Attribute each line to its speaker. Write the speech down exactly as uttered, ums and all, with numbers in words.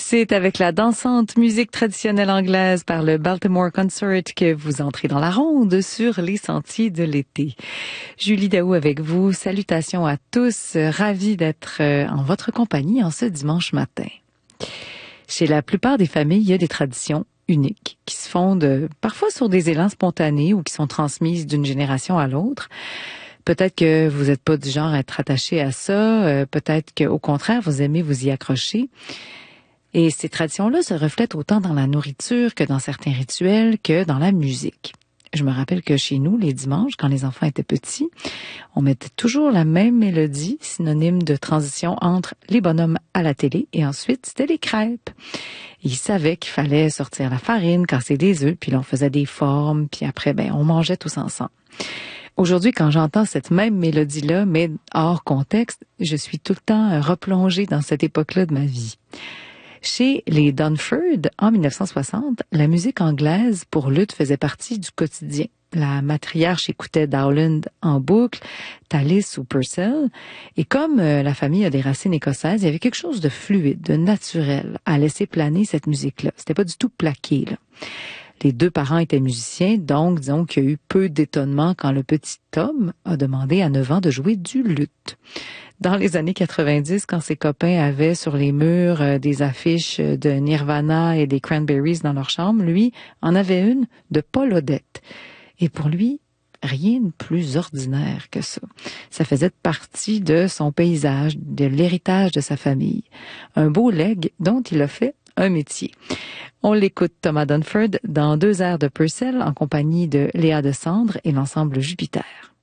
Speaker 1: C'est avec la dansante musique traditionnelle anglaise par le Baltimore Consort que vous entrez dans la ronde sur les sentiers de l'été. Julie Daou avec vous. Salutations à tous. Ravie d'être en votre compagnie en ce dimanche matin. Chez la plupart des familles, il y a des traditions uniques qui se fondent parfois sur des élans spontanés ou qui sont transmises d'une génération à l'autre. Peut-être que vous n'êtes pas du genre à être attaché à ça. Peut-être qu'au contraire, vous aimez vous y accrocher. Et ces traditions-là se reflètent autant dans la nourriture que dans certains rituels que dans la musique. Je me rappelle que chez nous, les dimanches, quand les enfants étaient petits, on mettait toujours la même mélodie, synonyme de transition entre les bonhommes à la télé et ensuite c'était les crêpes. Ils savaient qu'il fallait sortir la farine, casser des œufs, puis là on faisait des formes, puis après ben on mangeait tous ensemble. Aujourd'hui, quand j'entends cette même mélodie-là, mais hors contexte, je suis tout le temps replongée dans cette époque-là de ma vie. Chez les Dunford, en dix-neuf cent soixante, la musique anglaise pour luth faisait partie du quotidien. La matriarche écoutait Dowland en boucle, Tallis ou Purcell. Et comme euh, la famille a des racines écossaises, il y avait quelque chose de fluide, de naturel à laisser planer cette musique-là. C'était pas du tout plaqué, là. Les deux parents étaient musiciens, donc disons qu'il y a eu peu d'étonnement quand le petit Tom a demandé à neuf ans de jouer du luth. Dans les années quatre-vingt-dix, quand ses copains avaient sur les murs euh, des affiches de Nirvana et des Cranberries dans leur chambre, lui en avait une de Paul Odette. Et pour lui, rien de plus ordinaire que ça. Ça faisait partie de son paysage, de l'héritage de sa famille. Un beau legs dont il a fait un métier. On l'écoute Thomas Dunford dans deux airs de Purcell en compagnie de Léa de Sandre et l'ensemble Jupiter.